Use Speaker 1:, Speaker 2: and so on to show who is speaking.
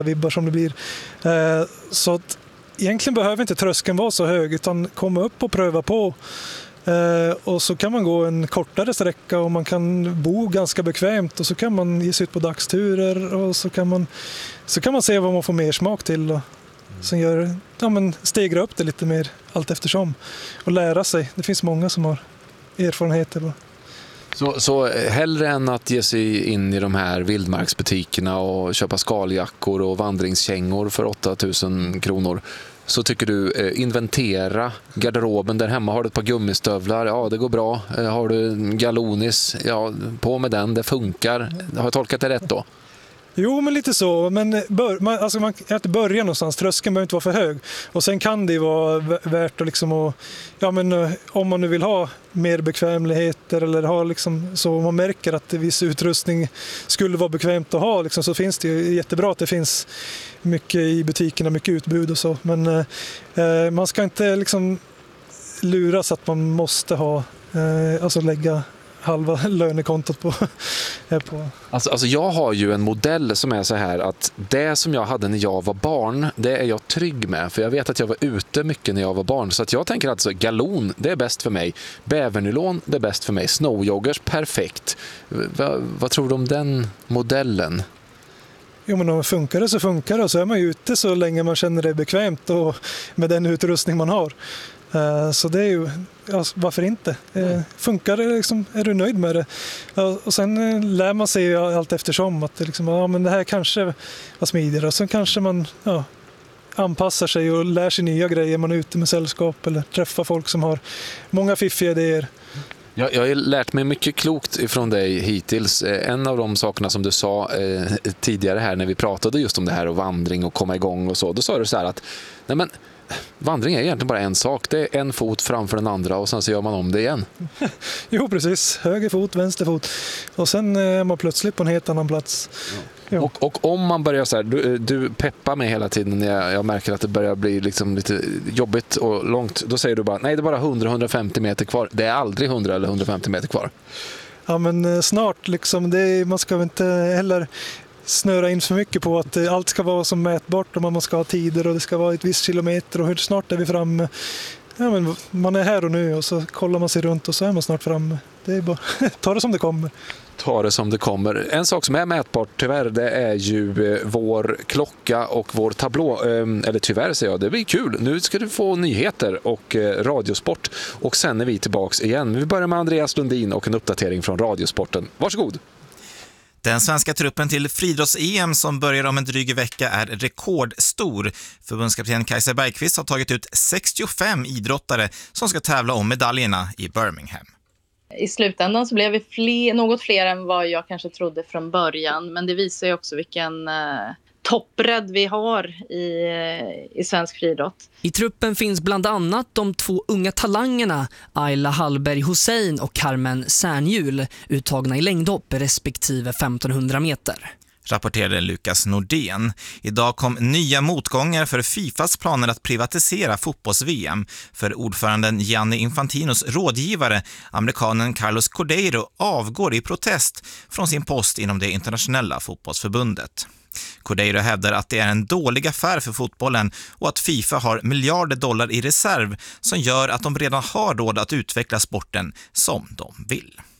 Speaker 1: vibbar som det blir. Så att egentligen behöver inte tröskeln vara så hög, utan komma upp och pröva på. Och så kan man gå en kortare sträcka och man kan bo ganska bekvämt, och så kan man ge sig ut på dagsturer, och så kan man se vad man får mer smak till då. Sen stegra upp det lite mer allt eftersom och lära sig. Det finns många som har erfarenheter.
Speaker 2: Så hellre än att ge sig in i de här vildmarksbutikerna och köpa skaljackor och vandringskängor för 8000 kronor, så tycker du inventera garderoben där hemma. Har du ett par gummistövlar? Ja, det går bra. Har du en Galonis? Ja, på med den. Det funkar. Har jag tolkat det rätt då?
Speaker 1: Jo, men lite så. Men man kan inte börja någonstans. Tröskeln behöver inte vara för hög. Och sen kan det vara värt att om man nu vill ha mer bekvämligheter eller ha så man märker att viss utrustning skulle vara bekvämt att ha, så finns det ju jättebra att det finns mycket i butikerna, mycket utbud och så. Men man ska inte luras att man måste ha lägga halva lönekontot på.
Speaker 2: Alltså jag har ju en modell som är så här att det som jag hade när jag var barn, det är jag trygg med. För jag vet att jag var ute mycket när jag var barn. Så att jag tänker alltså galon, det är bäst för mig. Bävernylon, det är bäst för mig. Snowjoggers, perfekt. Vad tror du om den modellen?
Speaker 1: Jo, men om funkar det så funkar det. Och så är man ju ute så länge man känner det bekvämt och med den utrustning man har. Så det är ju, varför inte? Funkar det är du nöjd med det? Och sen lär man sig allt eftersom att men det här kanske var smidigare. Och sen kanske man anpassar sig och lär sig nya grejer. Man är ute med sällskap eller träffar folk som har många fiffiga idéer.
Speaker 2: Jag har lärt mig mycket klokt ifrån dig hittills. En av de sakerna som du sa tidigare här när vi pratade just om det här och vandring och komma igång och så. Då sa du så här att vandring är egentligen bara en sak. Det är en fot framför den andra och sen så gör man om det igen.
Speaker 1: Jo, precis. Höger fot, vänster fot. Och sen är man plötsligt på en helt annan plats.
Speaker 2: Ja. Och om man börjar så här, du peppar mig hela tiden när jag märker att det börjar bli lite jobbigt och långt. Då säger du bara, nej det är bara 100-150 meter kvar. Det är aldrig 100 eller 150 meter kvar. Ja,
Speaker 1: men snart man ska väl inte heller snöra in för mycket på att allt ska vara som mätbart och man ska ha tider och det ska vara ett visst kilometer och hur snart är vi framme. Ja, men man är här och nu och så kollar man sig runt och så är man snart framme. Det är bara ta det som det kommer.
Speaker 2: Ta det som det kommer. En sak som är mätbart tyvärr, det är ju vår klocka och vår tablå. Eller tyvärr säger jag, det blir kul. Nu ska du få nyheter och radiosport och sen är vi tillbaks igen. Vi börjar med Andreas Lundin och en uppdatering från Radiosporten. Varsågod!
Speaker 3: Den svenska truppen till friidrotts-EM som börjar om en dryg vecka är rekordstor. Förbundskapten Kajsa Bergqvist har tagit ut 65 idrottare som ska tävla om medaljerna i Birmingham.
Speaker 4: I slutändan så blev vi något fler än vad jag kanske trodde från början. Men det visar ju också vilken toppbredd vi har i svensk friidrott.
Speaker 5: I truppen finns bland annat de 2 unga talangerna Ayla Hallberg Hussein och Carmen Särnhjul, uttagna i längdhopp respektive 1500 meter.
Speaker 3: Rapporterade Lukas Nordén. Idag kom nya motgångar för Fifas planer att privatisera fotbolls-VM. För ordföranden Gianni Infantinos rådgivare, amerikanen Carlos Cordeiro, avgår i protest från sin post inom det internationella fotbollsförbundet. Cordeiro hävdar att det är en dålig affär för fotbollen och att FIFA har miljarder dollar i reserv som gör att de redan har råd att utveckla sporten som de vill.